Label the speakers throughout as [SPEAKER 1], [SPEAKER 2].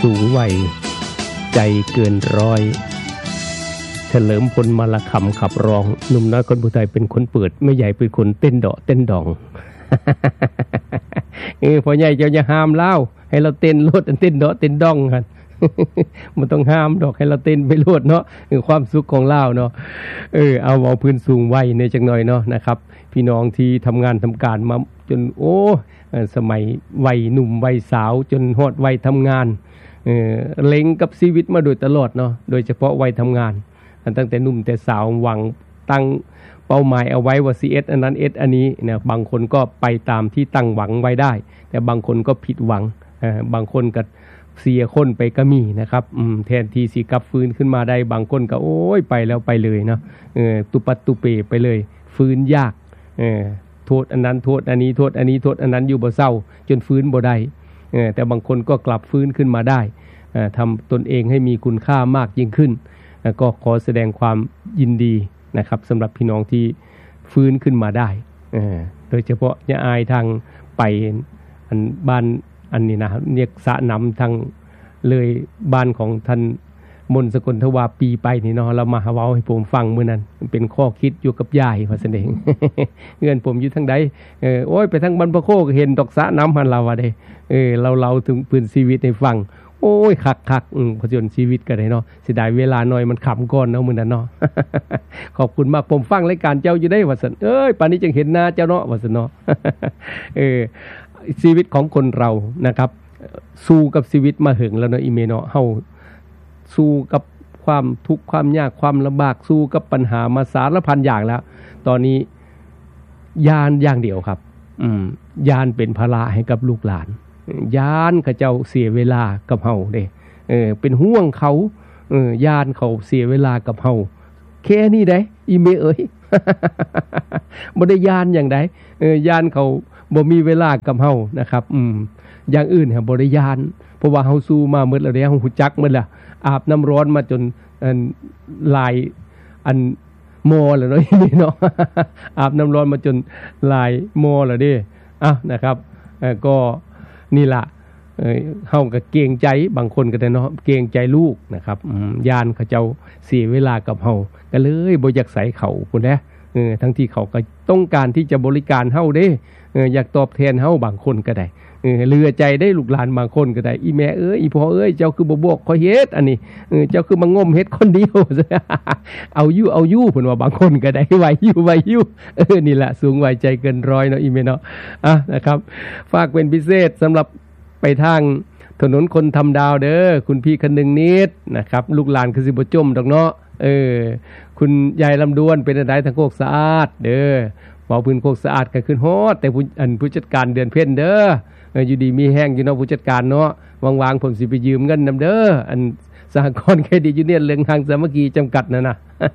[SPEAKER 1] สูงวัยใจเกินร้อยเฉลิมพลมาละคำขับร้องหนุ่มน้อยคนผู้ไทยเป็นคนเปิดไม่ใหญ่เป็นคนเต้นเดาะเต้นดอง พอใหญ่เจ้าจะห้ามเล่าให้เราเต้นโลดเต้นเดาะเต้นดองกัน มันต้องห้ามดอกให้เราเต้นไปโลดเนาะความสุขของเล่าเนาะเอาพื้นสูงวัยในจังหน่อยเนาะนะครับพี่น้องที่ทำงานทำการมาจนสมัยวัยหนุ่มวัยสาวจนฮอดวัยทำงานเล็งกับชีวิตมาโดยตลอดเนาะโดยเฉพาะวัยทำงานตั้งแต่หนุ่มแต่สาวหวังตั้งเป้าหมายเอาไว้ว่า CS อันนั้น S อันนี้เนี่ยบางคนก็ไปตามที่ตั้งหวังไว้ได้แต่บางคนก็ผิดหวังบางคนก็เสียคนไปก็มีนะครับแทนที่สิกลับฟื้นขึ้นมาได้บางคนก็โอ้ยไปแล้วไปเลยเนาะตุปัตตุเปไปเลยฟื้นยากโทษอันนั้นโทษอันนี้โทษอันนี้โทษอันนั้นอยู่บ่เศร้าจนฟื้นบ่ได้แต่บางคนก็กลับฟื้นขึ้นมาได้ทำตนเองให้มีคุณค่ามากยิ่งขึ้นก็ขอแสดงความยินดีนะครับสำหรับพี่น้องที่ฟื้นขึ้นมาได้โดยเฉพาะอย่าอายทางไปอันบ้านอันนี้นะเรียกสะนำทางเลยบ้านของท่านมนต์สกลทวาปีไปนี่เนาะเรามาเว้าให้ผมฟังมื้อนั้นเป็นข้อคิดอยู่กับยายว่าซั่นเอง เงินผมอยู่ทางใดโอ้ยไปทางบ้านพระโคก็เห็นดอกสะน้ำหันเราว่าเด้เราถึงปืนชีวิตให้ฟังโอ้ยคักๆพจนชีวิตก็ได้เนาะเสียดายเวลาหน่อยมันขำก่อนเนาะมื้อนั้นเนาะ ขอบคุณมากผมฟังรายการเจ้าอยู่ได้ว่าซั่นป่านนี้จึงเห็นหน้าเจ้าเนาะว่าซั่นเนาะ ชีวิตของคนเรานะครับสู้กับชีวิตมาถึงแล้วเนาะอีเมเนาะเฮาสู้กับความทุกข์ความยากความลำบากสู้กับปัญหามาสารพันอย่างแล้วตอนนี้ยานอย่างเดียวครับยานเป็นภาระให้กับลูกหลานยานเขาเจ้าเสียเวลากับเฮาเด้เป็นห่วงเขายานเขาเสียเวลากับเฮาแค่นี้ได้อีเมเอ้ย บ่ได้ยานอย่างใดยานเขาบ่มีเวลากับเฮานะครับอย่างอื่นฮะบ่ได้ยานเพราะว่าเฮาสู้มาหมดแล้วเด้เฮาฮู้จักหมดแล้วอาบน้ำร้อนมาจนลายอันมอแล้วเนาะนี่เนาะ อาบน้ำร้อนมาจนลายมอแล้วเด้นะครับก็นี่ล่ะเฮาก็เกรงใจบางคนก็ได้เนาะเกรงใจลูกนะครับยานเขาเจ้าเสียเวลากับเฮาก็เลยบ่อยากใส่เขาพุ่นนะทั้งที่เขาก็ต้องการที่จะบริการเฮาเด้อยากตอบแทนเฮาบางคนก็ได้เลือใจได้ลูกหลานบางคนก็ได้อีแม่อีพ่อเจ้าคือบ่บอกขอเฮ็ดอันนี้เจ้าคือมางมเฮ็ดคนเดียว เอาอยู่เพิ่นว่าบางคนก็ได้ไหวอยู่นี่แหละสูงวัยใจเกินร้อยเนาะอีแม่เนาะนะครับฝากเป็นพิเศษสำหรับไปทางถนนคนทำดาวเด้อคุณพี่คนนึงนิดนะครับลูกหลานคือสิบ่จมดอกเนาะคุณยายลำดวนเป็นอะไรทางโคกสะอาดเด้อเว้าพื้นโคกสะอาดก็ขึ้นฮอดแต่ผู้จัดการเดือนเพ็ญเด้ออยู่ดีมีแห้งอยู่เนาะผู้จัดการเนาะวางๆผมสิไปยืมเงินนำเด้ออันสหกรณ์เครดิตยูเนียนเรืองทางสามัคคีจำกัดน่ะ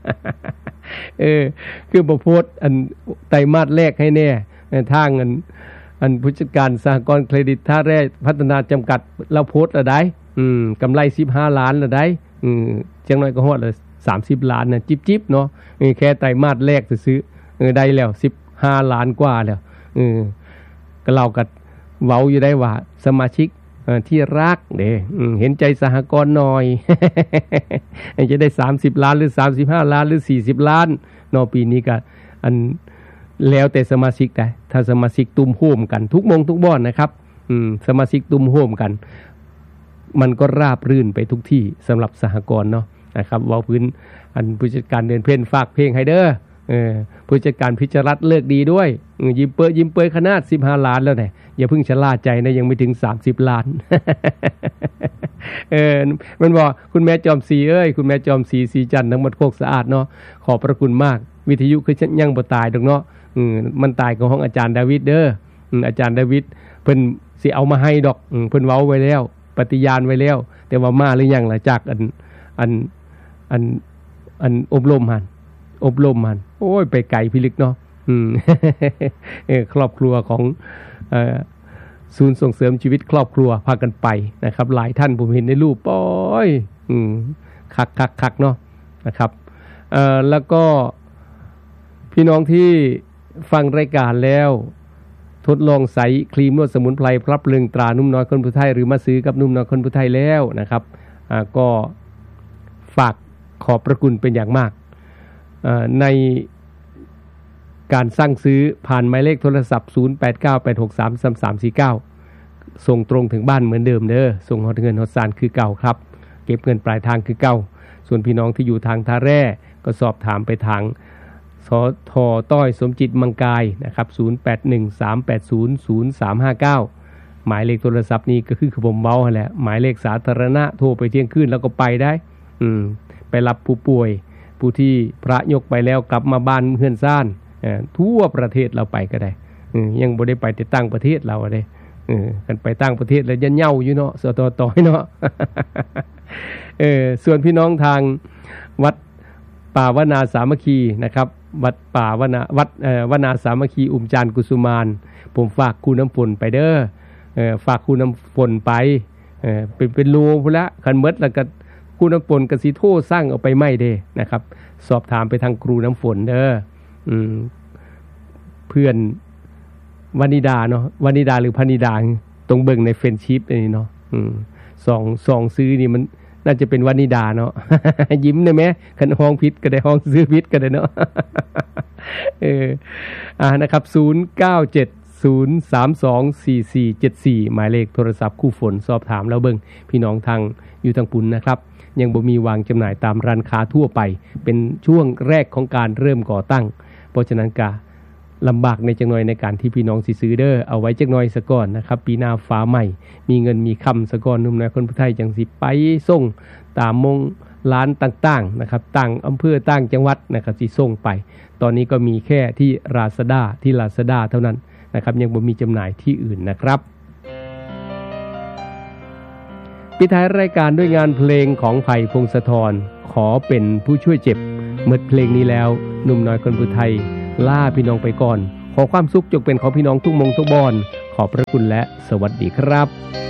[SPEAKER 1] คือบ่โพสต์อันไตรมาสแรกให้แน่ทางอันผู้จัดการสหกรณ์เครดิตท่าแร่พัฒนาจำกัดเราโพสต์ละได้กำไร15ล้านละได้จังน้อยก็ฮอดละ30ล้านน่ะจิ๊บๆเนาะแค่ไตรมาสแรกซื้อได้แล้ว15ล้านกว่าแล้วก็เราก็เว้าอยู่ได้ว่าสมาชิกที่รักเด้เห็นใจสหกรณ์หน่อย จะได้30ล้านหรือ35ล้านหรือ40ล้านเนาะปีนี้ก็อันแล้วแต่สมาชิกได้ถ้าสมาชิกตุ้มโฮมกันทุกมงทุกบ่อนนะครับสมาชิกตุ้มโฮมกันมันก็ราบรื่นไปทุกที่สำหรับสหกรณ์เนาะนะครับเว้าพื้นอันผู้จัดการเดือนเพ็ญฝากเพลงให้เด้อผู้จัดการพิจรัตน์เลิกดีด้วยยิ้มเปยขนาด15ล้านแล้วเนี่ยอย่าเพิ่งชะล่าใจนะยังไม่ถึง30ล้าน มันบอกคุณแม่จอมศรีคุณแม่จอมศรีศรีจันทร์ทั้งหมดโคกสะอาดเนาะขอบพระคุณมากวิทยุคือยังบ่ตายดอกเนาะมันตายกับห้องอาจารย์ดาวิดเด้ออาจารย์ดาวิดเพิ่นสิเอามาให้ดอกเพิ่นเว้าไว้แล้วปฏิญาณไว้แล้วแต่ว่ามาหรือยังล่ะจากอันอบรมมันโอ้ยไปไกลพิลึกเนาะครอบครัวของศูนย์ส่งเสริมชีวิตครอบครัวพากันไปนะครับหลายท่านผมเห็นในรูปป้อยคักเนาะนะครับแล้วก็พี่น้องที่ฟังรายการแล้วทดลองใส่ครีมนวดสมุนไพรพลับเรืองตรานุ่มน้อยคนผู้ไทยหรือมาซื้อกับนุ่มน้อยคนผู้ไทยแล้วนะครับก็ฝากขอบพระคุณเป็นอย่างมากในการสั่งซื้อผ่านหมายเลขโทรศัพท์0898633349ส่งตรงถึงบ้านเหมือนเดิมเด้อส่งฮอดเงินฮอดซานคือเก่าครับเก็บเงินปลายทางคือเก่าส่วนพี่น้องที่อยู่ทางท่าแร่ก็สอบถามไปทางสทต้อยสมจิตมังกายนะครับ0813800359หมายเลขโทรศัพท์นี้ก็คือผมเมาแหละหมายเลขสาธารณะโทรไปเที่ยงคืนแล้วก็ไปได้ไปรับผู้ป่วยผู้ที่พระยกไปแล้วกลับมาบ้านเฮือนซ่านทั่วประเทศเราไปก็ได้ยังบ่ได้ไปแต่ต่างประเทศเราได้กันไปต่างประเทศแล้วยันเหย้าอยู่เนาะสตต่อยเนาะ ส่วนพี่น้องทางวัดป่าวนาสามัคคีนะครับวัดป่าวนาวนาสามัคคีอุมจารกุสุมานผมฝากคูน้ำฝนไปเด้อฝากคูน้ำฝนไปเป็นโลพุ่นละคันเมดแล้วก็คูน้ำฝนกสิโทสร้างเอาไปไม่เด้นะครับสอบถามไปทางครูน้ำฝนเด้อเพื่อนวานิดาเนาะวานิดาหรือพนิดาตรงเบิ่งในเฟรนชิพนี่เนาะสองซื้อนี่มันน่าจะเป็นวานิดาเนาะ ยิ้มได้ไหมคันห้องพิษก็ได้ห้องซื้อพิษก็ได้เนาะ นะครับ0970324474หมายเลขโทรศัพท์คู่ฝนสอบถามแล้วเบิ่งพี่น้องทางอยู่ทางปุ่นนะครับยังบ่มีวางจำหน่ายตามร้านค้าทั่วไปเป็นช่วงแรกของการเริ่มก่อตั้งเพราะฉะนั้นก็ลำบากในจังหน่อยในการที่พี่น้องสิซื้อเด้อเอาไว้จักหน่อยซะก่อนนะครับปีหน้าฟ้าใหม่มีเงินมีคำซะก่อนนุ่มน้อยคนผู้ไทยจังสิไปส่งตามมงร้านต่างๆนะครับต่างอำเภอต่างจังหวัดนะครับสิส่งไปตอนนี้ก็มีแค่ที่Lazadaเท่านั้นนะครับยังบ่มีจำหน่ายที่อื่นนะครับปิดท้ายรายการด้วยงานเพลงของไผ่พงศธรขอเป็นผู้ช่วยเจ็บเมื่อเพลงนี้แล้วหนุ่มน้อยคนผู้ไทยล่าพี่น้องไปก่อนขอความสุขจงเป็นของพี่น้องทุกมงทุกบอนขอบพระคุณและสวัสดีครับ